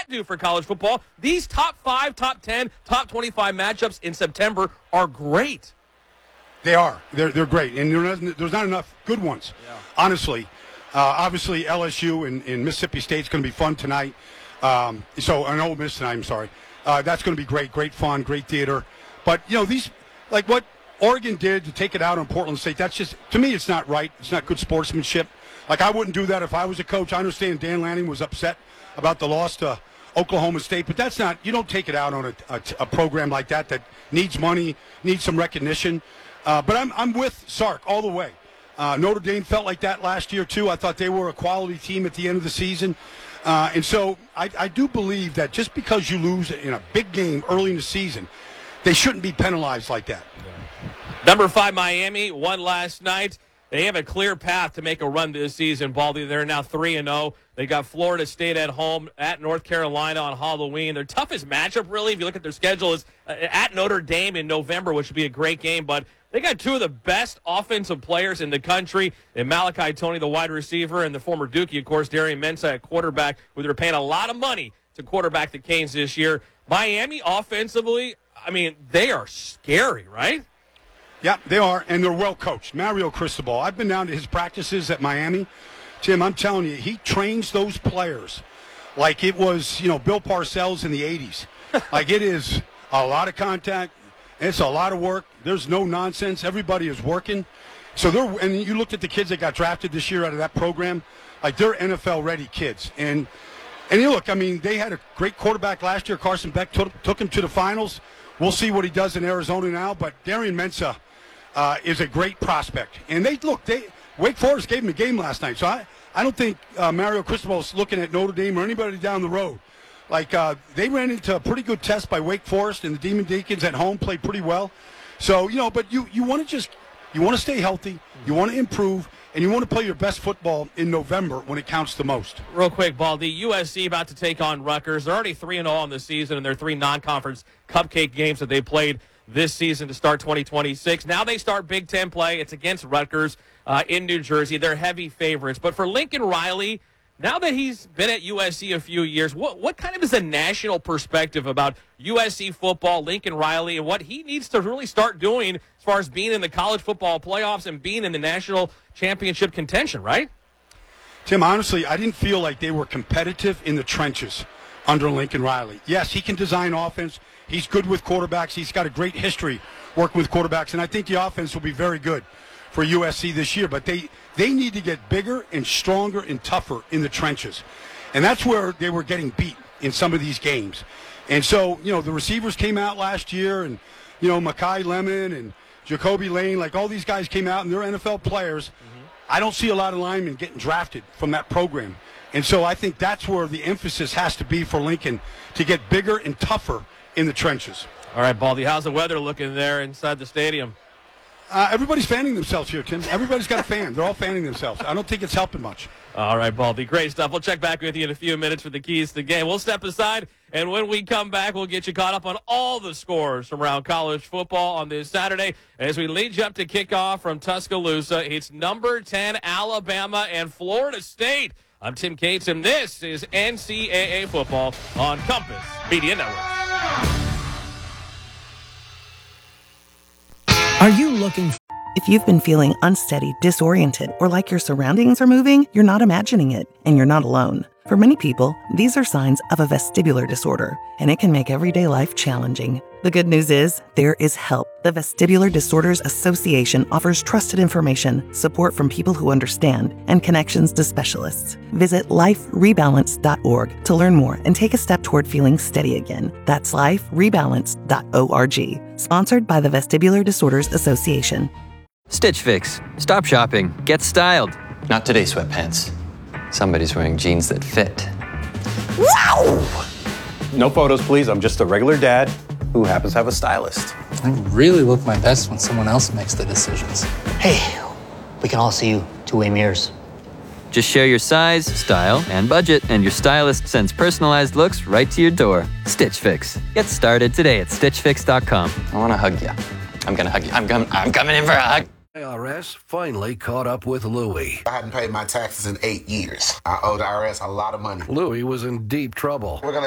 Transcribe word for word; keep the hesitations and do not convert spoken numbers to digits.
that do for college football? These top five, top ten, top twenty-five matchups in September are great. They are. They're they're great, and there's not enough good ones. Yeah. Honestly, uh, obviously L S U and, and Mississippi State's going to be fun tonight. Um, so an Ole Miss tonight. I'm sorry. Uh, that's going to be great. Great fun. Great theater. But you know these, like what Oregon did to take it out on Portland State. That's just, to me, it's not right. It's not good sportsmanship. Like I wouldn't do that if I was a coach. I understand Dan Lanning was upset about the loss to Oklahoma State, but that's not. You don't take it out on a, a, a program like that that needs money, needs some recognition. Uh, but I'm I'm with Sark all the way. Uh, Notre Dame felt like that last year, too. I thought they were a quality team at the end of the season. Uh, and so I, I do believe that just because you lose in a big game early in the season, they shouldn't be penalized like that. Number five, Miami, won last night. They have a clear path to make a run this season, Baldy. They're now three and oh. They got Florida State at home, at North Carolina on Halloween. Their toughest matchup, really, if you look at their schedule, is uh, at Notre Dame in November, which would be a great game. But they got two of the best offensive players in the country, in Malachi Tony, the wide receiver, and the former Dookie, of course, Darian Mensah at quarterback, who they're paying a lot of money to quarterback the Canes this year. Miami, offensively, I mean, they are scary, right? Yeah, they are, and they're well coached. Mario Cristobal, I've been down to his practices at Miami. Tim, I'm telling you, he trains those players like it was, you know, Bill Parcells in the eighties. Like it is a lot of contact. It's a lot of work. There's no nonsense. Everybody is working. So they're, and you looked at the kids that got drafted this year out of that program, like they're N F L-ready kids. And, and you look, I mean, they had a great quarterback last year. Carson Beck took, took him to the finals. We'll see what he does in Arizona now. But Darian Mensah uh, is a great prospect. And they, look, they Wake Forest gave him a game last night. So I, I don't think uh, Mario Cristobal is looking at Notre Dame or anybody down the road. Like, uh, they ran into a pretty good test by Wake Forest, and the Demon Deacons at home played pretty well. So, you know, but you, you want to just, you want to stay healthy, you want to improve, and you want to play your best football in November when it counts the most. Real quick, Baldy, U S C about to take on Rutgers. They're already three and oh on the season in their three non-conference cupcake games that they played this season to start twenty twenty-six. Now they start Big Ten play. It's against Rutgers uh, in New Jersey. They're heavy favorites. But for Lincoln Riley, now that he's been at U S C a few years, what what kind of is the national perspective about U S C football, Lincoln Riley, and what he needs to really start doing as far as being in the college football playoffs and being in the national championship contention, right? Tim, honestly, I didn't feel like they were competitive in the trenches under Lincoln Riley. Yes, he can design offense. He's good with quarterbacks. He's got a great history working with quarterbacks, and I think the offense will be very good for U S C this year. But they, they need to get bigger and stronger and tougher in the trenches. And that's where they were getting beat in some of these games. And so, you know, the receivers came out last year, and, you know, Makai Lemon and Jacoby Lane, like all these guys came out, and they're N F L players. Mm-hmm. I don't see a lot of linemen getting drafted from that program. And so I think that's where the emphasis has to be for Lincoln, to get bigger and tougher in the trenches. All right, Baldy, how's the weather looking there inside the stadium? Uh, everybody's fanning themselves here, Tim. Everybody's got a fan. They're all fanning themselves. I don't think it's helping much. All right, Baldy, great stuff. We'll check back with you in a few minutes for the keys to the game. We'll step aside, and when we come back, we'll get you caught up on all the scores from around college football on this Saturday. As we lead you up to kickoff from Tuscaloosa, it's number ten, Alabama and Florida State. I'm Tim Cates, and this is N C double A football on Compass Media Network. Are you looking for... If you've been feeling unsteady, disoriented, or like your surroundings are moving, you're not imagining it, and you're not alone. For many people, these are signs of a vestibular disorder, and it can make everyday life challenging. The good news is, there is help. The Vestibular Disorders Association offers trusted information, support from people who understand, and connections to specialists. Visit life rebalance dot org to learn more and take a step toward feeling steady again. That's life rebalance dot org. Sponsored by the Vestibular Disorders Association. Stitch Fix. Stop shopping. Get styled. Not today, sweatpants. Somebody's wearing jeans that fit. Wow! No photos, please. I'm just a regular dad who happens to have a stylist. I really look my best when someone else makes the decisions. Hey, we can all see you two-way mirrors. Just share your size, style, and budget, and your stylist sends personalized looks right to your door. Stitch Fix. Get started today at stitch fix dot com. I want to hug you. I'm going to hug you. I'm, com- I'm coming in for a hug. I R S finally caught up with Louie. I hadn't paid my taxes in eight years. I owe the I R S a lot of money. Louie was in deep trouble. We're gonna